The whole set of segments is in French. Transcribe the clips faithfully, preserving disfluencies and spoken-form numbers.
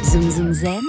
Zoom Zoom Zen,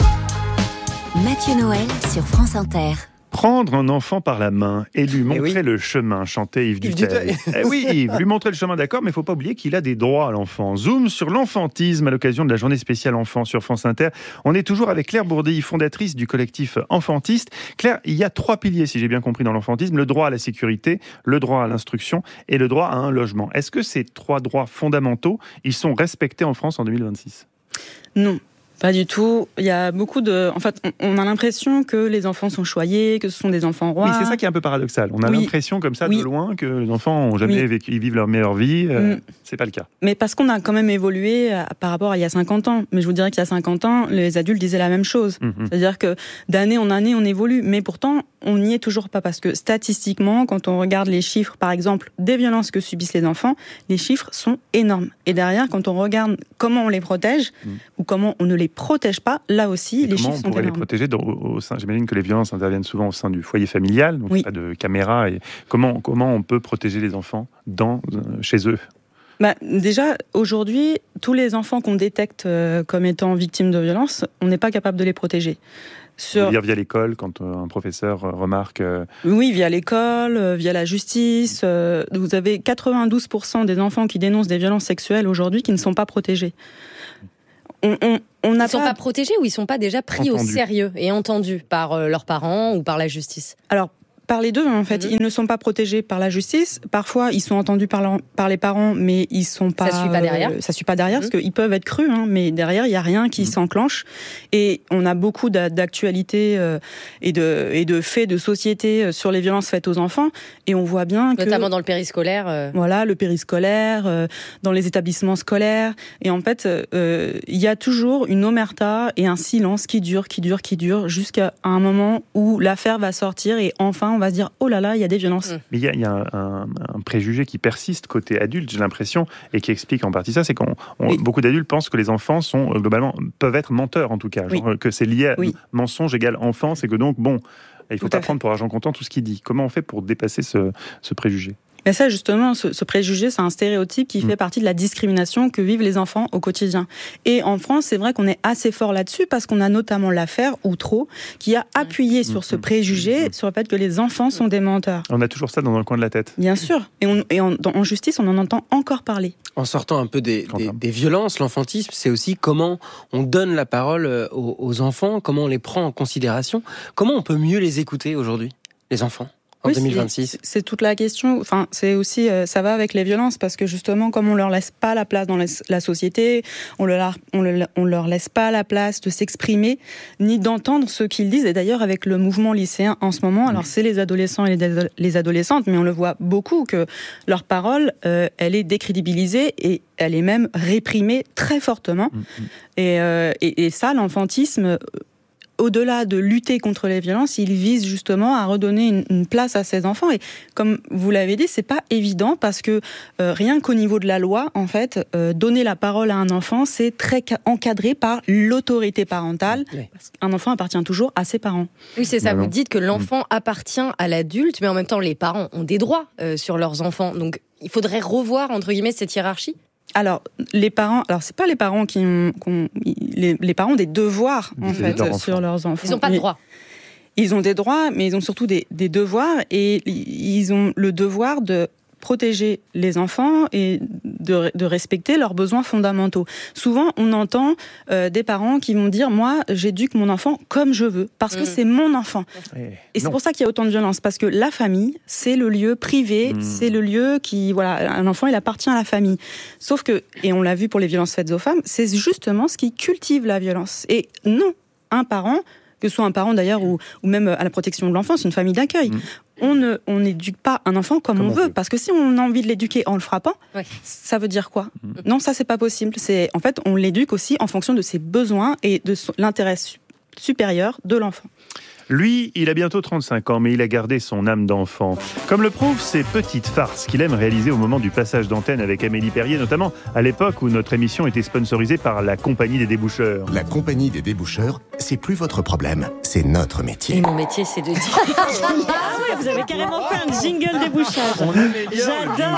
Mathieu Noël sur France Inter. Prendre un enfant par la main et lui montrer oui. le chemin, chantait Yves, Yves Duteil. Eh oui, Yves, lui montrer le chemin, d'accord, mais il ne faut pas oublier qu'il a des droits à l'enfant. Zoom sur l'enfantisme à l'occasion de la journée spéciale enfant sur France Inter. On est toujours avec Claire Bourdilly, fondatrice du collectif Enfantiste. Claire, il y a trois piliers, si j'ai bien compris, dans l'enfantisme. Le droit à la sécurité, le droit à l'instruction et le droit à un logement. Est-ce que ces trois droits fondamentaux, ils sont respectés en France en deux mille vingt-six ? Non. Pas du tout. Il y a beaucoup de. En fait, on a l'impression que les enfants sont choyés, que ce sont des enfants rois. Oui, c'est ça qui est un peu paradoxal. On a oui. l'impression, comme ça, oui. de loin, que les enfants n'ont jamais oui. vécu, ils vivent leur meilleure vie. Euh, mm. C'est pas le cas. Mais parce qu'on a quand même évolué par rapport à il y a cinquante ans. Mais je vous dirais qu'il y a cinquante ans, les adultes disaient la même chose. Mm-hmm. C'est-à-dire que d'année en année, on évolue. Mais pourtant, on n'y est toujours pas. Parce que statistiquement, quand on regarde les chiffres, par exemple, des violences que subissent les enfants, les chiffres sont énormes. Et derrière, quand on regarde comment on les protège mm. ou comment on ne les protège pas, là aussi, et les chiffres sont énormes. Comment on pourrait les protéger dans, au, au sein, j'imagine que les violences interviennent souvent au sein du foyer familial, donc oui. pas de caméra. Et comment, comment on peut protéger les enfants dans, euh, chez eux ? Bah, déjà, aujourd'hui, tous les enfants qu'on détecte euh, comme étant victimes de violences, on n'est pas capable de les protéger. Sur... Dire via l'école, quand euh, un professeur remarque... Euh... Oui, via l'école, euh, via la justice. Euh, vous avez quatre-vingt-douze pour cent des enfants qui dénoncent des violences sexuelles aujourd'hui qui ne sont pas protégés. On, on, on ils ne sont pas... pas protégés ou ils ne sont pas déjà pris entendus. Au sérieux et entendus par euh, leurs parents ou par la justice ? Alors, par les deux, en fait. Mmh. Ils ne sont pas protégés par la justice. Parfois, ils sont entendus par, leur, par les parents, mais ils sont pas... Ça ne suit pas derrière. Euh, ça ne suit pas derrière, mmh. parce qu'ils peuvent être crus, hein, mais derrière, il n'y a rien qui mmh. s'enclenche. Et on a beaucoup d'actualités euh, et, de, et de faits de société sur les violences faites aux enfants. Et on voit bien que... Notamment dans le périscolaire. Euh... Voilà, le périscolaire, euh, dans les établissements scolaires. Et en fait, il euh, y a toujours une omerta et un silence qui dure, qui dure, qui dure, jusqu'à un moment où l'affaire va sortir et enfin, on va se dire oh là là, il y a des violences. Mais il y a, y a un, un, un préjugé qui persiste côté adulte, j'ai l'impression, et qui explique en partie ça, c'est qu'on on, oui. beaucoup d'adultes pensent que les enfants sont globalement peuvent être menteurs en tout cas, genre, oui. que c'est lié à oui. mensonge égale enfance et que donc bon, il faut tout pas prendre pour argent comptant tout ce qu'il dit. Comment on fait pour dépasser ce, ce préjugé ? Mais ça, justement, ce, ce préjugé, c'est un stéréotype qui mmh. fait partie de la discrimination que vivent les enfants au quotidien. Et en France, c'est vrai qu'on est assez fort là-dessus parce qu'on a notamment l'affaire Outreau qui a appuyé mmh. sur ce préjugé, mmh. sur le fait que les enfants sont des menteurs. On a toujours ça dans le coin de la tête. Bien sûr. Et, on, et en, en justice, on en entend encore parler. En sortant un peu des, des, des violences, l'enfantisme, c'est aussi comment on donne la parole aux, aux enfants, comment on les prend en considération, comment on peut mieux les écouter aujourd'hui, les enfants. En oui, deux mille vingt-six. C'est, c'est toute la question. Enfin, c'est aussi, euh, ça va avec les violences parce que justement, comme on leur laisse pas la place dans la, la société, on, le, on, le, on leur laisse pas la place de s'exprimer ni d'entendre ce qu'ils disent. Et d'ailleurs, avec le mouvement lycéen en ce moment, alors c'est les adolescents et les, les adolescentes, mais on le voit beaucoup que leur parole, euh, elle est décrédibilisée et elle est même réprimée très fortement. Mmh. Et, euh, et, et ça, l'enfantisme. Au-delà de lutter contre les violences, il vise justement à redonner une, une place à ces enfants. Et comme vous l'avez dit, c'est pas évident parce que euh, rien qu'au niveau de la loi, en fait, euh, donner la parole à un enfant, c'est très ca- encadré par l'autorité parentale. Oui. Parce qu'un enfant appartient toujours à ses parents. Oui, c'est ça. Alors, vous dites que l'enfant mmh. appartient à l'adulte, mais en même temps, les parents ont des droits euh, sur leurs enfants. Donc, il faudrait revoir, entre guillemets, cette hiérarchie. Alors, les parents, alors c'est pas les parents qui ont, qui ont les, les parents ont des devoirs, en Ils fait, leur sur leurs enfants. Ils n'ont pas de droits. Ils ont des droits, mais ils ont surtout des, des devoirs, et ils ont le devoir de protéger les enfants et de, de respecter leurs besoins fondamentaux. Souvent, on entend euh, des parents qui vont dire « Moi, j'éduque mon enfant comme je veux, parce que mmh. c'est mon enfant. Et, » Et c'est pour ça qu'il y a autant de violence, parce que la famille, c'est le lieu privé, mmh. c'est le lieu qui... Voilà, un enfant, il appartient à la famille. Sauf que, et on l'a vu pour les violences faites aux femmes, c'est justement ce qui cultive la violence. Et non, un parent, que ce soit un parent d'ailleurs, ou, ou même à la protection de l'enfance, une famille d'accueil, mmh. on ne, on n'éduque pas un enfant comme, comme on, on veut, veut, parce que si on a envie de l'éduquer en le frappant, oui. ça veut dire quoi ? Mmh. Non, ça c'est pas possible. C'est, en fait, on l'éduque aussi en fonction de ses besoins et de son, l'intérêt su- supérieur de l'enfant. Lui, il a bientôt trente-cinq ans, mais il a gardé son âme d'enfant. Comme le prouvent ces petites farces qu'il aime réaliser au moment du passage d'antenne avec Amélie Perrier, notamment à l'époque où notre émission était sponsorisée par la Compagnie des Déboucheurs. La Compagnie des Déboucheurs, c'est plus votre problème, c'est notre métier. Et mon métier, c'est de dire... Ah ouais, vous avez carrément fait un jingle débouchage. J'adore.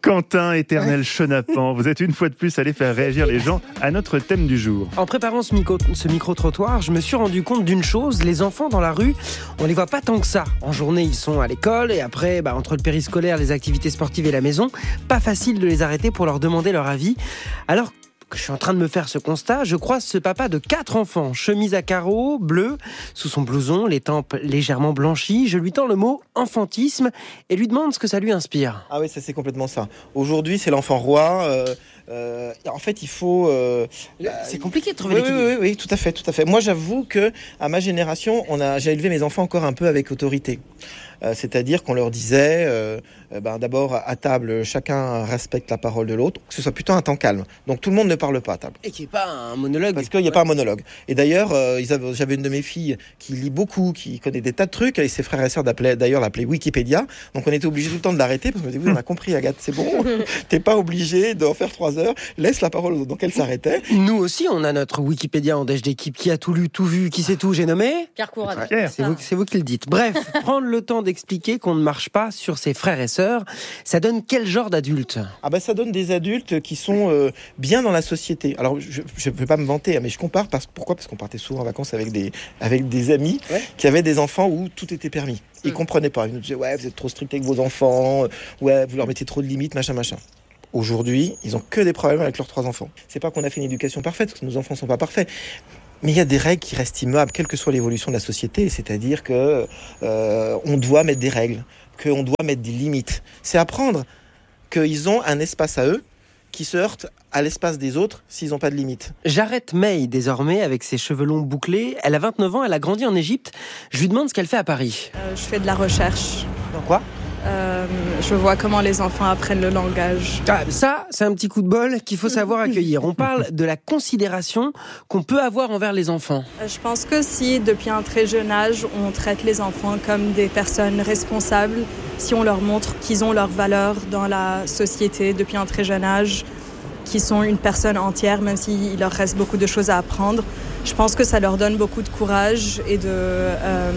Quentin, éternel chenapan, vous êtes une fois de plus allé faire réagir les gens à notre thème du jour. En préparant ce, micro, ce micro-trottoir, je me suis rendu compte d'une chose, les enfants dans la rue, on les voit pas tant que ça. En journée, ils sont à l'école et après, bah, entre le périscolaire, les activités sportives et la maison, pas facile de les arrêter pour leur demander leur avis. Alors que je suis en train de me faire ce constat, je croise ce papa de quatre enfants, chemise à carreaux, bleu, sous son blouson, les tempes légèrement blanchies. Je lui tends le mot enfantisme et lui demande ce que ça lui inspire. Ah oui, ça c'est complètement ça. Aujourd'hui, c'est l'enfant roi. Euh, euh, en fait, il faut. Euh, c'est compliqué de trouver oui, l'équilibre. Oui, oui, oui, tout à fait, tout à fait. Moi, j'avoue que à ma génération, on a, j'ai élevé mes enfants encore un peu avec autorité. Euh, c'est-à-dire qu'on leur disait, euh, euh, ben, d'abord à table, chacun respecte la parole de l'autre, que ce soit plutôt un temps calme. Donc tout le monde ne parle pas à table. Et qu'il n'y ait pas un monologue. Parce qu'il n'y a ouais. pas un monologue. Et d'ailleurs, euh, ils avaient, j'avais une de mes filles qui lit beaucoup, qui connaît des tas de trucs, et ses frères et sœurs d'ailleurs l'appelaient Wikipédia. Donc on était obligé tout le temps de l'arrêter, parce qu'on me disait, oui, on a compris Agathe, c'est bon, t'es pas obligé d'en faire trois heures, laisse la parole aux autres. Donc elle s'arrêtait. Nous aussi, on a notre Wikipédia en déj d'équipe qui a tout lu, tout vu, qui sait tout, j'ai nommé Pierre Courade. Ouais, c'est, vous, c'est vous qui le dites. Bref, prendre le temps d'expliquer qu'on ne marche pas sur ses frères et sœurs, ça donne quel genre d'adultes ? Ah ben ça donne des adultes qui sont euh, bien dans la société. Alors je ne veux pas me vanter, mais je compare. Parce, pourquoi ? Parce qu'on partait souvent en vacances avec des, avec des amis ouais. qui avaient des enfants où tout était permis. Ils ne mmh. comprenaient pas. Ils nous disaient, ouais, vous êtes trop strict avec vos enfants, ouais, vous leur mettez trop de limites, machin, machin. Aujourd'hui, ils n'ont que des problèmes avec leurs trois enfants. C'est pas qu'on a fait une éducation parfaite, parce que nos enfants ne sont pas parfaits. Mais il y a des règles qui restent immuables, quelle que soit l'évolution de la société. C'est-à-dire que euh, on doit mettre des règles, qu'on doit mettre des limites. C'est apprendre qu'ils ont un espace à eux qui se heurte à l'espace des autres s'ils n'ont pas de limites. J'arrête May désormais avec ses cheveux longs bouclés. Elle a vingt-neuf ans, elle a grandi en Égypte. Je lui demande ce qu'elle fait à Paris. Euh, je fais de la recherche. Dans quoi ? Euh, je vois comment les enfants apprennent le langage. Ah, ça, c'est un petit coup de bol qu'il faut savoir accueillir. On parle de la considération qu'on peut avoir envers les enfants. Je pense que si, depuis un très jeune âge, on traite les enfants comme des personnes responsables, si on leur montre qu'ils ont leur valeur dans la société depuis un très jeune âge, qu'ils sont une personne entière, même s'il leur reste beaucoup de choses à apprendre, je pense que ça leur donne beaucoup de courage et de... Euh,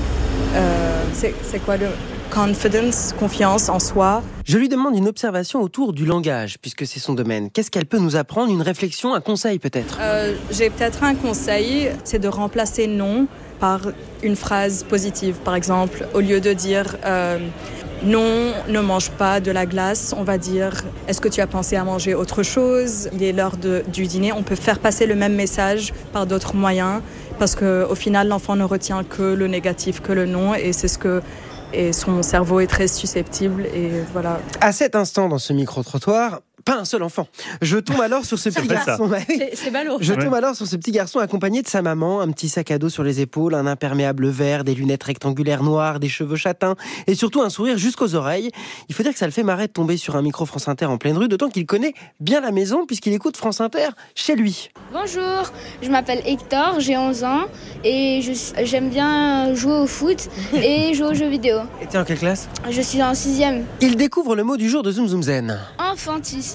euh, c'est, c'est quoi le... confidence, confiance en soi. Je lui demande une observation autour du langage, puisque c'est son domaine. Qu'est-ce qu'elle peut nous apprendre ? Une réflexion, un conseil peut-être ? euh, J'ai peut-être un conseil, c'est de remplacer non par une phrase positive. Par exemple, au lieu de dire euh, non, ne mange pas de la glace, on va dire est-ce que tu as pensé à manger autre chose ? Il est l'heure de, du dîner. On peut faire passer le même message par d'autres moyens, parce qu'au final, l'enfant ne retient que le négatif, que le non, et c'est ce que et son cerveau est très susceptible et voilà. À cet instant dans ce micro-trottoir, pas un seul enfant. Je tombe alors sur ce petit garçon. Bah oui. C'est, c'est ballot. Je ouais. tombe alors sur ce petit garçon accompagné de sa maman, un petit sac à dos sur les épaules, un imperméable vert, des lunettes rectangulaires noires, des cheveux châtains et surtout un sourire jusqu'aux oreilles. Il faut dire que ça le fait marrer de tomber sur un micro France Inter en pleine rue, d'autant qu'il connaît bien la maison puisqu'il écoute France Inter chez lui. Bonjour, je m'appelle Hector, j'ai onze ans et je, j'aime bien jouer au foot et jouer aux jeux vidéo. Et t'es en quelle classe ? Je suis en sixième. Il découvre le mot du jour de Zoom Zoom Zen. Enfantisme.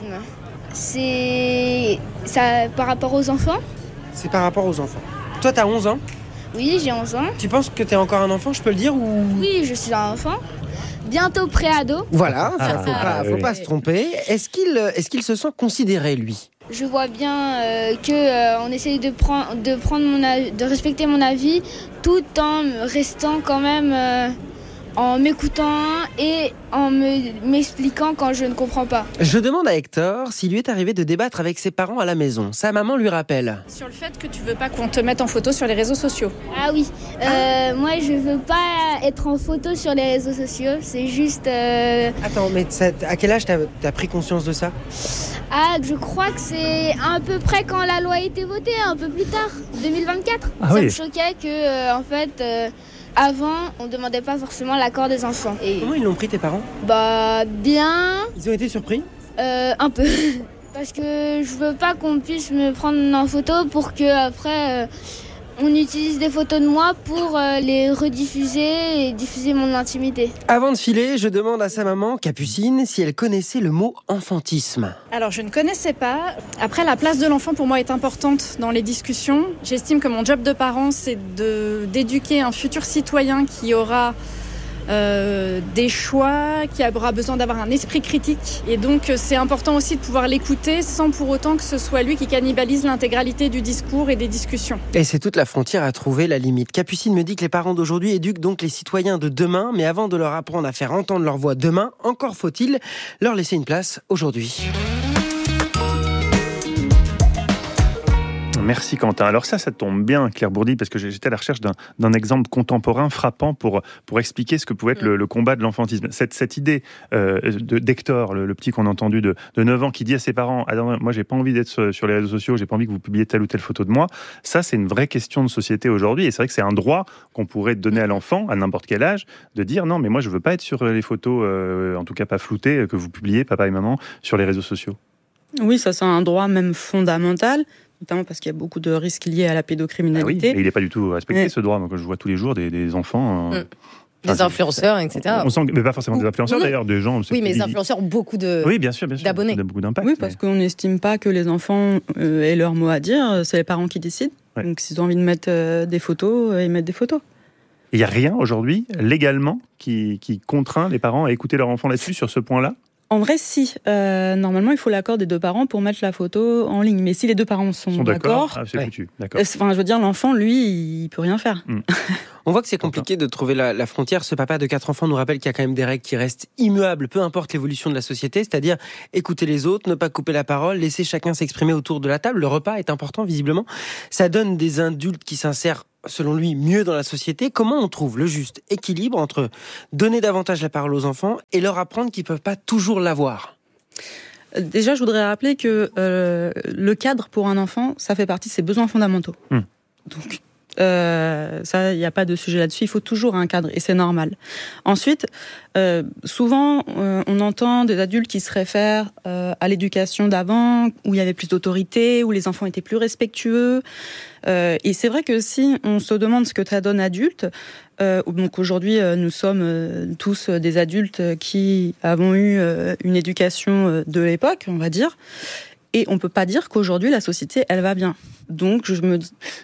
C'est ça par rapport aux enfants ? C'est par rapport aux enfants. Toi, t'as onze ans ? Oui, j'ai onze ans. Tu penses que t'es encore un enfant, je peux le dire ou... Oui, je suis un enfant. Bientôt pré-ado. Voilà, ah, faut, ah, pas, faut oui. pas se tromper. Est-ce qu'il, est-ce qu'il se sent considéré, lui ? Je vois bien euh, que euh, on essaye de prendre, de prendre mon avis, de respecter mon avis, tout en restant quand même, euh, en m'écoutant et en me, m'expliquant quand je ne comprends pas. Je demande à Hector s'il lui est arrivé de débattre avec ses parents à la maison. Sa maman lui rappelle. Sur le fait que tu veux pas qu'on te mette en photo sur les réseaux sociaux. Ah oui, euh, ah. moi je veux pas être en photo sur les réseaux sociaux, c'est juste... Euh... Attends, mais ça, à quel âge t'as, t'as pris conscience de ça ? Ah, je crois que c'est à peu près quand la loi a été votée, un peu plus tard, deux mille vingt-quatre. Ah ça oui. me choquait que, euh, en fait... Euh, Avant, on ne demandait pas forcément l'accord des enfants. Et comment ils l'ont pris, tes parents ? Bah, bien. Ils ont été surpris ? Euh, un peu. Parce que je veux pas qu'on puisse me prendre en photo pour que après euh, on utilise des photos de moi pour euh, les rediffuser et diffuser mon intimité. Avant de filer, je demande à sa maman, Capucine, si elle connaissait le mot enfantisme. Alors, je ne connaissais pas. Après, la place de l'enfant, pour moi, est importante dans les discussions. J'estime que mon job de parent, c'est de, d'éduquer un futur citoyen qui aura euh, des choix, qui aura besoin d'avoir un esprit critique. Et donc c'est important aussi de pouvoir l'écouter sans pour autant que ce soit lui qui cannibalise l'intégralité du discours et des discussions. Et c'est toute la frontière à trouver la limite. Capucine me dit que les parents d'aujourd'hui éduquent donc les citoyens de demain, mais avant de leur apprendre à faire entendre leur voix demain, encore faut-il leur laisser une place aujourd'hui. Merci Quentin. Alors ça, ça tombe bien, Claire Bourdi, parce que j'étais à la recherche d'un, d'un exemple contemporain frappant pour, pour expliquer ce que pouvait être le, le combat de l'enfantisme. Cette, cette idée euh, de, d'Hector, le, le petit qu'on a entendu de, de neuf ans, qui dit à ses parents ah, « Moi, j'ai pas envie d'être sur, sur les réseaux sociaux, j'ai pas envie que vous publiez telle ou telle photo de moi », ça, c'est une vraie question de société aujourd'hui. Et c'est vrai que c'est un droit qu'on pourrait donner à l'enfant, à n'importe quel âge, de dire « Non, mais moi, je veux pas être sur les photos, euh, en tout cas pas floutées, que vous publiez, papa et maman, sur les réseaux sociaux. » Oui, ça, c'est un droit même fondamental. Notamment parce qu'il y a beaucoup de risques liés à la pédocriminalité. Ah oui, et il n'est pas du tout respecté, oui. ce droit. Moi, je vois tous les jours des, des enfants... Euh... Mmh. Des enfin, influenceurs, et cetera. On sent, mais pas forcément des influenceurs oui. d'ailleurs, des gens... Oui, mais les influenceurs ont beaucoup de, oui, bien sûr, bien sûr, d'abonnés. Beaucoup d'impact. Oui, parce mais... qu'on n'estime pas que les enfants euh, aient leur mot à dire. C'est les parents qui décident. Ouais. Donc s'ils ont envie de mettre euh, des photos, euh, ils mettent des photos. Il n'y a rien aujourd'hui, légalement, qui, qui contraint les parents à écouter leur enfant là-dessus, sur ce point-là ? En vrai, si. Euh, normalement, il faut l'accord des deux parents pour mettre la photo en ligne. Mais si les deux parents sont, sont d'accord... d'accord ah, c'est ouais. foutu. D'accord. Enfin, je veux dire, l'enfant, lui, il peut rien faire. Mmh. On voit que c'est compliqué de trouver la, la frontière. Ce papa de quatre enfants nous rappelle qu'il y a quand même des règles qui restent immuables, peu importe l'évolution de la société, c'est-à-dire écouter les autres, ne pas couper la parole, laisser chacun s'exprimer autour de la table. Le repas est important, visiblement. Ça donne des adultes qui s'insèrent, selon lui, mieux dans la société. Comment on trouve le juste équilibre entre donner davantage la parole aux enfants et leur apprendre qu'ils ne peuvent pas toujours l'avoir ? Déjà, je voudrais rappeler que euh, le cadre pour un enfant, ça fait partie de ses besoins fondamentaux. Mmh. Donc, euh, ça, il n'y a pas de sujet là-dessus. Il faut toujours un cadre et c'est normal. Ensuite, euh, souvent, euh, on entend des adultes qui se réfèrent euh, à l'éducation d'avant, où il y avait plus d'autorité, où les enfants étaient plus respectueux. Euh, et c'est vrai que si on se demande ce que ça donne adulte, euh, donc aujourd'hui euh, nous sommes euh, tous des adultes qui avons eu euh, une éducation de l'époque, on va dire, et on peut pas dire qu'aujourd'hui la société elle va bien. Donc je me,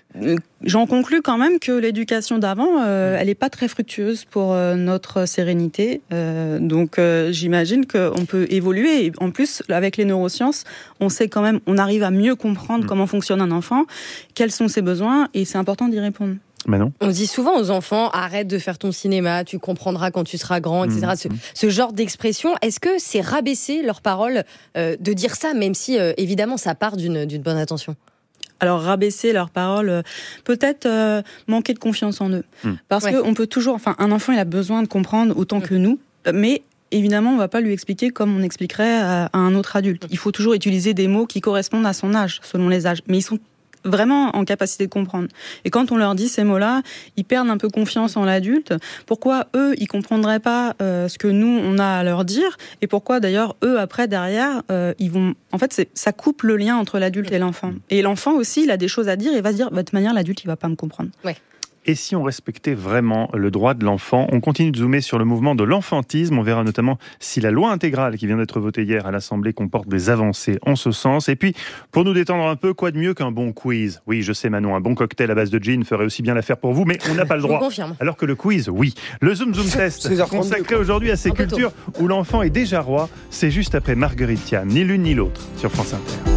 j'en conclus quand même que l'éducation d'avant, euh, elle est pas très fructueuse pour euh, notre sérénité. Euh, donc euh, j'imagine qu'on peut évoluer. Et en plus, avec les neurosciences, on sait quand même, on arrive à mieux comprendre mmh. comment fonctionne un enfant, quels sont ses besoins, et c'est important d'y répondre. Manon. On dit souvent aux enfants, arrête de faire ton cinéma, tu comprendras quand tu seras grand, et cetera. Mmh. Ce, ce genre d'expression, est-ce que c'est rabaisser leurs paroles euh, de dire ça, même si euh, évidemment ça part d'une, d'une bonne intention ? Alors rabaisser leurs paroles, peut-être euh, manquer de confiance en eux. Mmh. Parce ouais. qu'on peut toujours, enfin un enfant il a besoin de comprendre autant mmh. que nous, mais évidemment on ne va pas lui expliquer comme on expliquerait à, à un autre adulte. Mmh. Il faut toujours utiliser des mots qui correspondent à son âge, selon les âges. Mais ils sont vraiment en capacité de comprendre. Et quand on leur dit ces mots-là, ils perdent un peu confiance en l'adulte. Pourquoi eux, ils comprendraient pas euh, ce que nous, on a à leur dire ? Et pourquoi d'ailleurs, eux, après, derrière, euh, ils vont... En fait, c'est... ça coupe le lien entre l'adulte et l'enfant. Et l'enfant aussi, il a des choses à dire, et il va se dire, bah, de toute manière, l'adulte, il va pas me comprendre. Ouais. Et si on respectait vraiment le droit de l'enfant ? On continue de zoomer sur le mouvement de l'enfantisme. On verra notamment si la loi intégrale qui vient d'être votée hier à l'Assemblée comporte des avancées en ce sens. Et puis, pour nous détendre un peu, quoi de mieux qu'un bon quiz ? Oui, je sais Manon, un bon cocktail à base de gin ferait aussi bien l'affaire pour vous, mais on n'a pas le droit. Je vous confirme. Alors que le quiz, oui. Le Zoom Zoom Test, consacré aujourd'hui à ces cultures où l'enfant est déjà roi, c'est juste après Marguerite Thiam, ni l'une ni l'autre, sur France Inter.